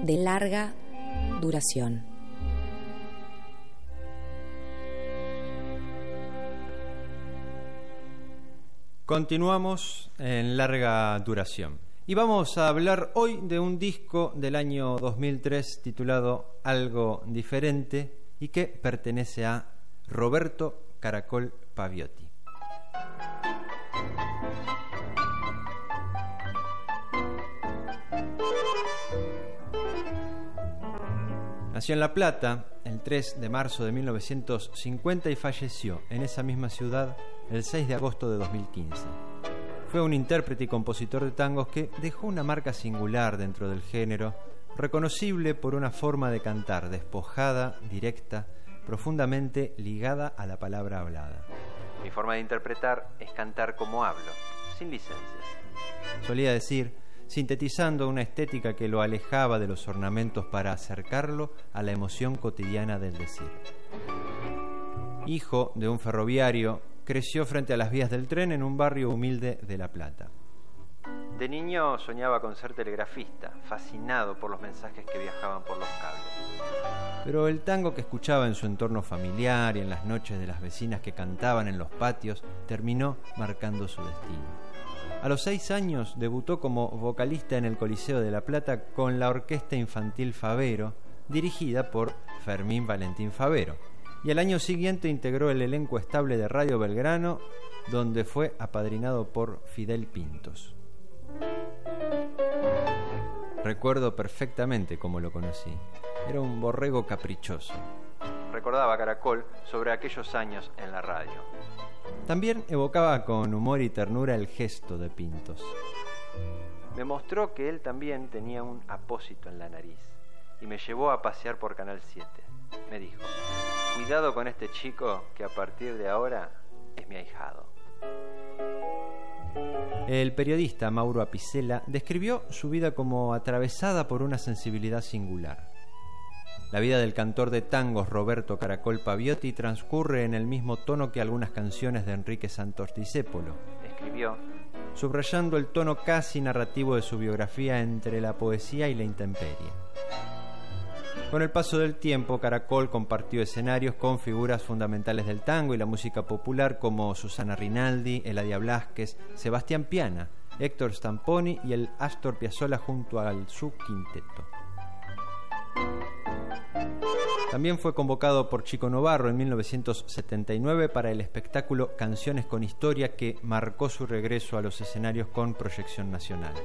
de larga duración. Continuamos en larga duración y vamos a hablar hoy de un disco del año 2003 titulado Algo Diferente y que pertenece a Roberto Caracol Paviotti. Nació en La Plata el 3 de marzo de 1950 y falleció en esa misma ciudad el 6 de agosto de 2015. Fue un intérprete y compositor de tangos que dejó una marca singular dentro del género, reconocible por una forma de cantar despojada, directa, profundamente ligada a la palabra hablada. Mi forma de interpretar es cantar como hablo, sin licencias. Solía decir, sintetizando una estética que lo alejaba de los ornamentos para acercarlo a la emoción cotidiana del decir. Hijo de un ferroviario, creció frente a las vías del tren en un barrio humilde de La Plata. De niño soñaba con ser telegrafista, fascinado por los mensajes que viajaban por los cables. Pero el tango que escuchaba en su entorno familiar y en las noches de las vecinas que cantaban en los patios terminó marcando su destino. A los 6 años debutó como vocalista en el Coliseo de La Plata con la Orquesta Infantil Favero, dirigida por Fermín Valentín Favero. Y al año siguiente integró el elenco estable de Radio Belgrano, donde fue apadrinado por Fidel Pintos. Recuerdo perfectamente cómo lo conocí. Era un borrego caprichoso. Recordaba Caracol sobre aquellos años en la radio. También evocaba con humor y ternura el gesto de Pintos. Me mostró que él también tenía un apósito en la nariz y me llevó a pasear por Canal 7. Me dijo, cuidado con este chico que a partir de ahora es mi ahijado. El periodista Mauro Apicella describió su vida como atravesada por una sensibilidad singular. La vida del cantor de tangos Roberto Caracol Paviotti transcurre en el mismo tono que algunas canciones de Enrique Santos Discépolo, escribió, subrayando el tono casi narrativo de su biografía entre la poesía y la intemperie. Con el paso del tiempo, Caracol compartió escenarios con figuras fundamentales del tango y la música popular como Susana Rinaldi, Eladia Blasquez, Sebastián Piana, Héctor Stamponi y el Astor Piazzolla junto al su quinteto. También fue convocado por Chico Novarro en 1979 para el espectáculo Canciones con Historia que marcó su regreso a los escenarios con proyección nacional.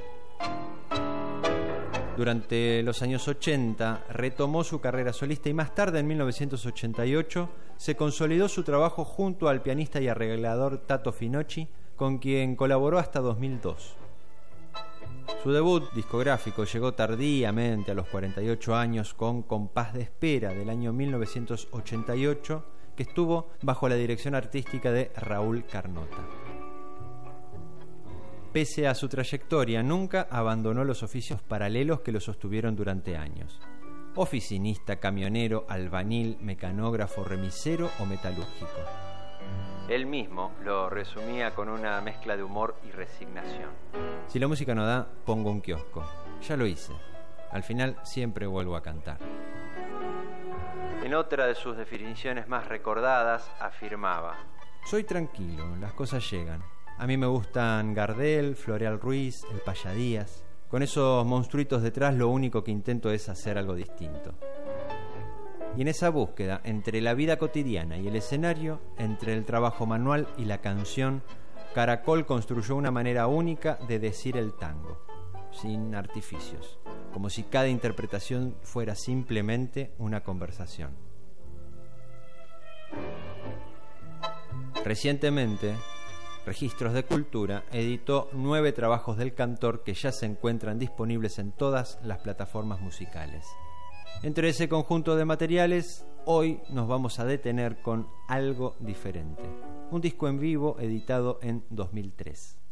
Durante los años 80 retomó su carrera solista y más tarde, en 1988, se consolidó su trabajo junto al pianista y arreglador Tato Finocchi, con quien colaboró hasta 2002. Su debut discográfico llegó tardíamente a los 48 años con Compás de Espera del año 1988, que estuvo bajo la dirección artística de Raúl Carnota. Pese a su trayectoria, nunca abandonó los oficios paralelos que lo sostuvieron durante años. Oficinista, camionero, albañil, mecanógrafo, remisero o metalúrgico. Él mismo lo resumía con una mezcla de humor y resignación. Si la música no da, pongo un kiosco. Ya lo hice. Al final siempre vuelvo a cantar. En otra de sus definiciones más recordadas, afirmaba: soy tranquilo, las cosas llegan. A mí me gustan Gardel, Floreal Ruiz, el Paya Díaz. Con esos monstruitos detrás lo único que intento es hacer algo distinto. Y en esa búsqueda entre la vida cotidiana y el escenario, entre el trabajo manual y la canción, Caracol construyó una manera única de decir el tango, sin artificios, como si cada interpretación fuera simplemente una conversación. Recientemente, Registros de Cultura editó 9 trabajos del cantor que ya se encuentran disponibles en todas las plataformas musicales. Entre ese conjunto de materiales, hoy nos vamos a detener con Algo Diferente, un disco en vivo editado en 2003.